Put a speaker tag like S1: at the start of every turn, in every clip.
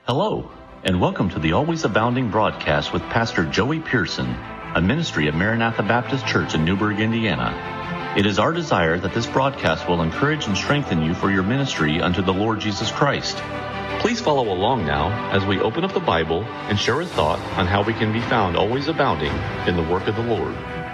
S1: Hello, and welcome to the Always Abounding broadcast with Pastor Joey Pearson, a ministry of Maranatha Baptist Church in Newburgh, Indiana. It is our desire that this broadcast will encourage and strengthen you for your ministry unto the Lord Jesus Christ. Please follow along now as we open up the Bible and share a thought on how we can be found always abounding in the work of the Lord.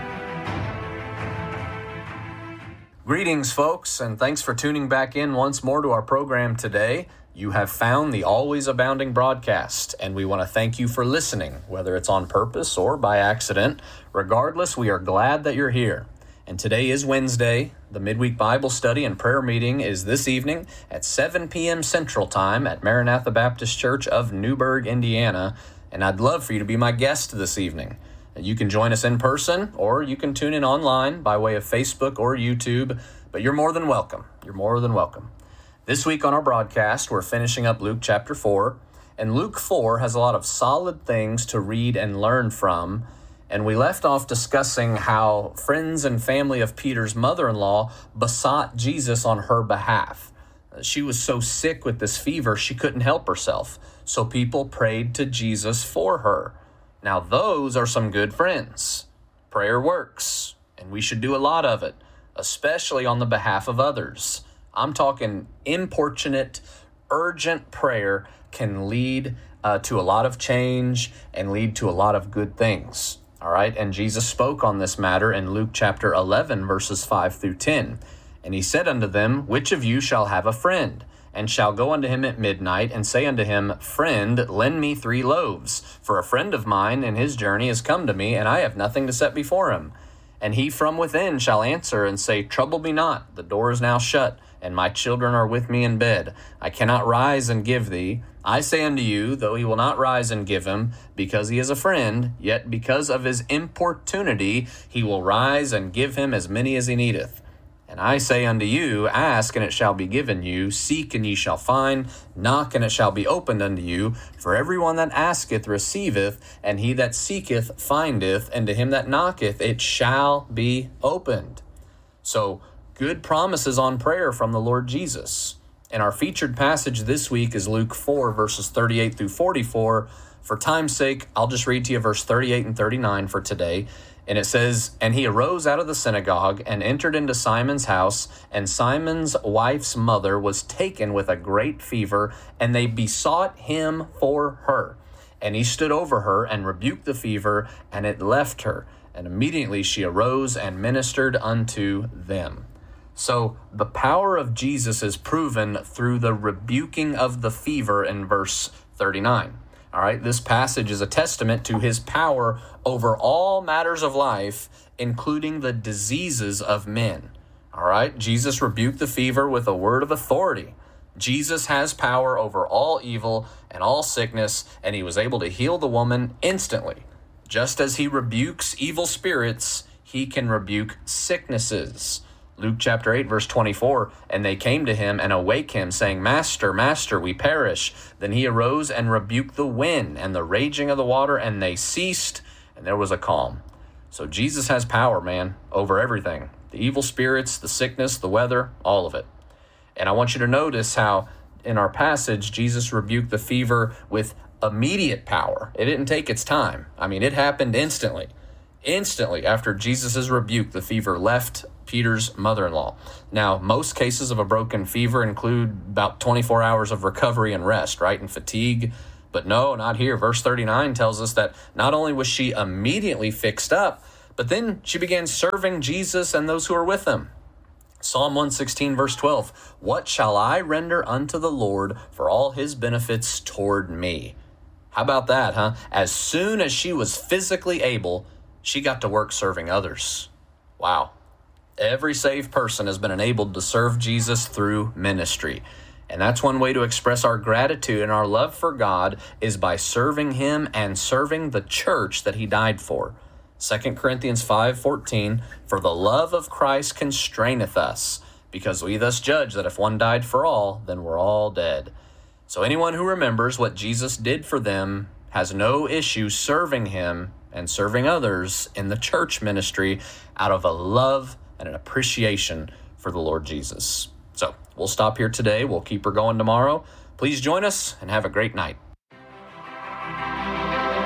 S2: Greetings, folks, and thanks for tuning back in once more to our program today. You have found the Always Abounding broadcast, and we want to thank you for listening, whether it's on purpose or by accident. Regardless, we are glad that you're here. And today is Wednesday. The midweek Bible study and prayer meeting is this evening at 7 p.m. Central Time at Maranatha Baptist Church of Newburgh, Indiana, and I'd love for you to be my guest this evening. You can join us in person, or you can tune in online by way of Facebook or YouTube, but you're more than welcome. You're more than welcome. This week on our broadcast, we're finishing up Luke chapter 4, and Luke 4 has a lot of solid things to read and learn from, and we left off discussing how friends and family of Peter's mother-in-law besought Jesus on her behalf. She was so sick with this fever, she couldn't help herself, so people prayed to Jesus for her. Now, those are some good friends. Prayer works, and we should do a lot of it, especially on the behalf of others. I'm talking importunate, urgent prayer can lead to a lot of change and lead to a lot of good things. All right, and Jesus spoke on this matter in Luke chapter 11, verses 5 through 10. And he said unto them, Which of you shall have a friend, and shall go unto him at midnight, and say unto him, Friend, lend me 3 loaves, for a friend of mine in his journey is come to me, and I have nothing to set before him. And he from within shall answer and say, Trouble me not, the door is now shut, and my children are with me in bed. I cannot rise and give thee. I say unto you, though he will not rise and give him, because he is a friend, yet because of his importunity he will rise and give him as many as he needeth. And I say unto you, Ask, and it shall be given you. Seek, and ye shall find. Knock, and it shall be opened unto you. For everyone that asketh receiveth, and he that seeketh findeth, and to him that knocketh it shall be opened. So, good promises on prayer from the Lord Jesus. And our featured passage this week is Luke 4, verses 38 through 44. For time's sake, I'll just read to you verse 38 and 39 for today. And it says, And he arose out of the synagogue and entered into Simon's house, and Simon's wife's mother was taken with a great fever, and they besought him for her. And he stood over her and rebuked the fever, and it left her. And immediately she arose and ministered unto them. So the power of Jesus is proven through the rebuking of the fever in verse 39. All right, this passage is a testament to his power over all matters of life, including the diseases of men. All right, Jesus rebuked the fever with a word of authority. Jesus has power over all evil and all sickness, and he was able to heal the woman instantly. Just as he rebukes evil spirits, he can rebuke sicknesses. Luke chapter 8, verse 24, And they came to him and awake him, saying, Master, Master, we perish. Then he arose and rebuked the wind and the raging of the water, and they ceased, and there was a calm. So Jesus has power, man, over everything. The evil spirits, the sickness, the weather, all of it. And I want you to notice how in our passage, Jesus rebuked the fever with immediate power. It didn't take its time. I mean, it happened instantly. Instantly after Jesus' rebuke, the fever left Peter's mother-in-law. Now, most cases of a broken fever include about 24 hours of recovery and rest, right, and fatigue. But no, not here. Verse 39 tells us that not only was she immediately fixed up, but then she began serving Jesus and those who were with him. Psalm 116, verse 12, What shall I render unto the Lord for all his benefits toward me? How about that, huh? As soon as she was physically able, she got to work serving others. Wow. Every saved person has been enabled to serve Jesus through ministry. And that's one way to express our gratitude and our love for God is by serving him and serving the church that he died for. 2 Corinthians 5:14, For the love of Christ constraineth us, because we thus judge that if one died for all, then we're all dead. So anyone who remembers what Jesus did for them has no issue serving him and serving others in the church ministry out of a love and an appreciation for the Lord Jesus. So we'll stop here today. We'll keep her going tomorrow. Please join us and have a great night.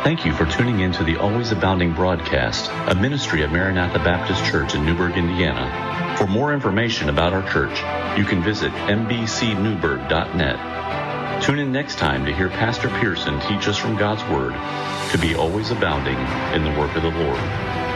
S1: Thank you for tuning in to the Always Abounding broadcast, a ministry of Maranatha Baptist Church in Newburgh, Indiana. For more information about our church, you can visit mbcnewburgh.net. Tune in next time to hear Pastor Pearson teach us from God's Word to be always abounding in the work of the Lord.